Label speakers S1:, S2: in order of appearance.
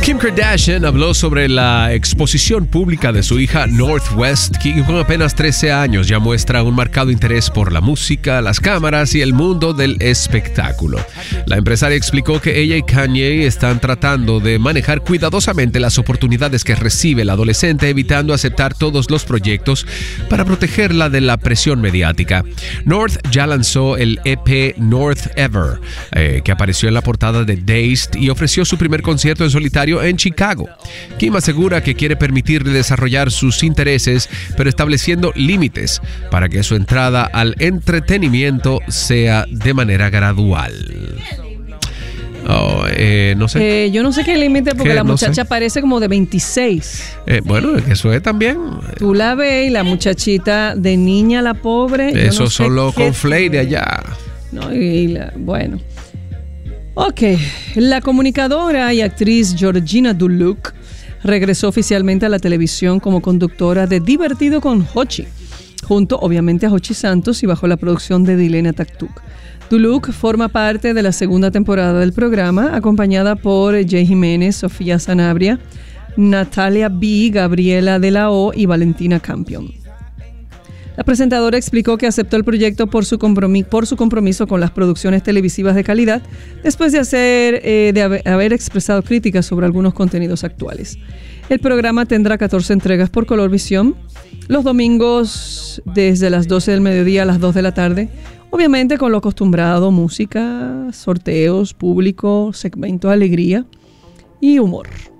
S1: Kim Kardashian habló sobre la exposición pública de su hija Northwest, quien con apenas 13 años ya muestra un marcado interés por la música, las cámaras y el mundo del espectáculo. La empresaria explicó que ella y Kanye están tratando de manejar cuidadosamente las oportunidades que recibe la adolescente, evitando aceptar todos los proyectos para protegerla de la presión mediática. North ya lanzó el EP North Ever, que apareció en la portada de Dazed y ofreció su primer concierto en solitario en Chicago. Kim asegura que quiere permitirle desarrollar sus intereses, pero estableciendo límites para que su entrada al entretenimiento sea de manera gradual. No sé.
S2: Yo no sé qué límite porque la muchacha
S1: sé.
S2: parece como de 26.
S1: Bueno, eso es también.
S2: Tú la ves y la muchachita de niña, la pobre.
S1: Eso
S2: no sé
S1: solo
S2: qué
S1: con Flay de allá.
S2: No, bueno. Ok, la comunicadora y actriz Georgina Duluc regresó oficialmente a la televisión como conductora de Divertido con Hochi, junto obviamente a Hochi Santos y bajo la producción de Dilena Taktuk. Duluc forma parte de la segunda temporada del programa, acompañada por Jay Jiménez, Sofía Sanabria, Natalia B., Gabriela de la O y Valentina Campion. La presentadora explicó que aceptó el proyecto por su compromiso con las producciones televisivas de calidad, después de haber expresado críticas sobre algunos contenidos actuales. El programa tendrá 14 entregas por Colorvisión, los domingos desde las 12 del mediodía a las 2 de la tarde, obviamente con lo acostumbrado: música, sorteos, público, segmento de alegría y humor.